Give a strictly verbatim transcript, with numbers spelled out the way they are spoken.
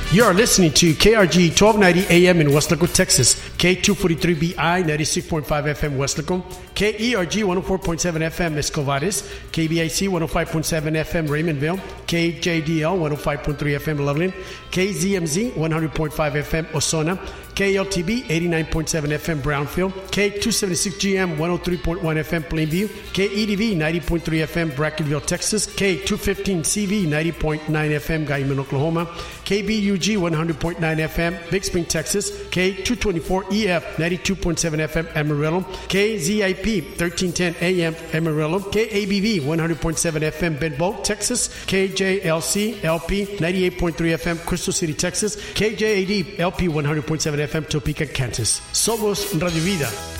You are listening to K R G twelve ninety A M in Weslaco, Texas, K two forty-three B I ninety-six point five F M Weslaco, K E R G one oh four point seven F M Escovares, K B I C one oh five point seven F M Raymondville, K J D L one oh five point three F M Loveland, K Z M Z one hundred point five F M Osona, K L T B eighty-nine point seven F M Brownfield, K two seventy-six G M one oh three point one F M Plainview, K E D V ninety point three F M Brackenville, Texas, K two fifteen C V ninety point nine F M Guyman, Oklahoma, K B U G one hundred point nine F M Big Spring, Texas, K two twenty-four E F ninety-two point seven F M Amarillo, K Z I P thirteen ten A M Amarillo, K A B V one hundred point seven F M Benbow, Texas, K J L C L P ninety-eight point three F M Crystal City, Texas, K J A D L P one hundred point seven F M Topeka, Kansas. Somos Radio Vida.